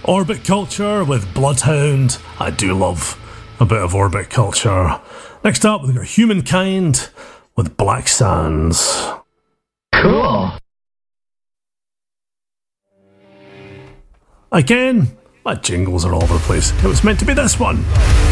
Orbit Culture with Bloodhound. I do love a bit of Orbit Culture. Next up, we've got Humankind with Black Sands. Cool. Again, my jingles are all over the place. It was meant to be this one.